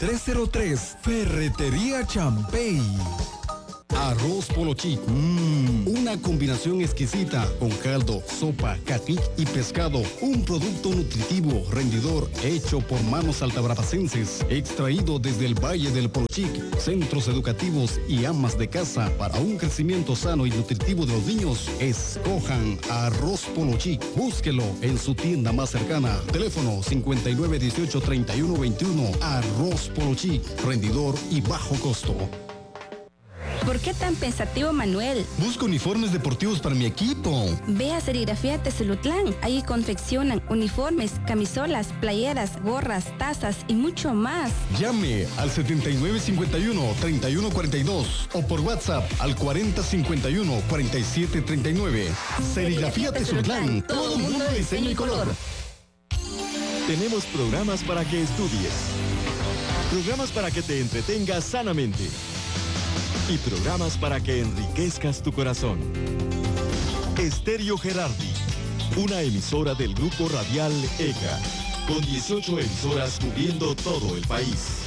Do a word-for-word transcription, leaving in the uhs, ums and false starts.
tres cero tres, Ferretería Champey. Arroz Polo Chic, mmm, una combinación exquisita con caldo, sopa, caquic y pescado. Un producto nutritivo, rendidor, hecho por manos altabrapacenses, extraído desde el Valle del Polo Chic, centros educativos y amas de casa para un crecimiento sano y nutritivo de los niños. Escojan Arroz Polo Chic. Búsquelo en su tienda más cercana. Teléfono cincuenta y nueve dieciocho treinta y uno veintiuno. Arroz Polo Chic, rendidor y bajo costo. ¿Por qué tan pensativo, Manuel? Busco uniformes deportivos para mi equipo. Ve a Serigrafía Tezulutlán. Ahí confeccionan uniformes, camisolas, playeras, gorras, tazas y mucho más. Llame al setenta y nueve cincuenta y uno, treinta y uno cuarenta y dos o por WhatsApp al cuarenta cincuenta y uno, cuarenta y siete treinta y nueve. Serigrafía Tezulutlán. Todo mundo de diseño y color. Tenemos programas para que estudies, programas para que te entretengas sanamente y programas para que enriquezcas tu corazón. Estéreo Gerardi, una emisora del Grupo Radial E C A, con dieciocho emisoras cubriendo todo el país.